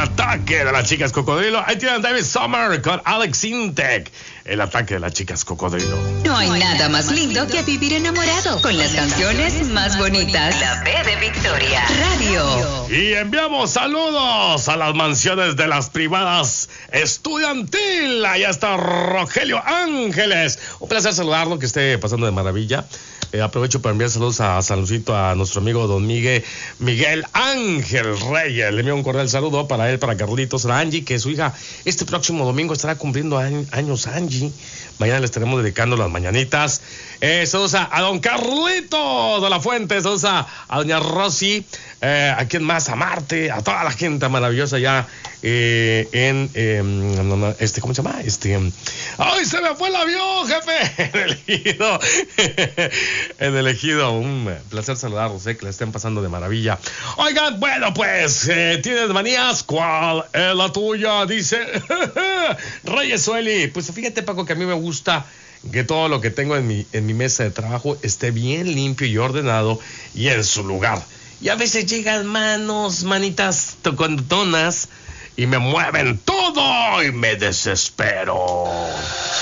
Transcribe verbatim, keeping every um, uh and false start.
ataque de las chicas cocodrilo. Ahí tienen David Sommer con Alex Intec. El ataque de las chicas cocodrilo. No hay nada más lindo que vivir enamorado con las canciones más bonitas. La B de Victoria Radio. Y enviamos saludos a las mansiones de las privadas estudiantil. Allá está Rogelio Ángeles. Un placer saludarlo, que esté pasando de maravilla. Eh, aprovecho para enviar saludos a San Lucito, a nuestro amigo don Miguel, Miguel Ángel Reyes. Le envío un cordial saludo para él, para Carlitos, a Angie, que su hija este próximo domingo estará cumpliendo años Angie. Mañana le estaremos dedicando las mañanitas. Eh, saludos a, a don Carlito de la Fuente, saludos a, a doña Rosy, eh, a quien más, a Marte, a toda la gente maravillosa ya eh, en, eh, este, ¿cómo se llama? Este, ¡ay, se me fue el avión, jefe! En el ejido, en el ejido, un placer saludarlos, eh, que la estén pasando de maravilla. Oigan, bueno, pues, eh, ¿tienes manías? ¿Cuál es la tuya? Dice Reyes Sueli. Pues fíjate, Paco, que a mí me gusta que todo lo que tengo en mi, en mi mesa de trabajo esté bien limpio y ordenado y en su lugar. Y a veces llegan manos, manitas tocondonas y me mueven todo y me desespero.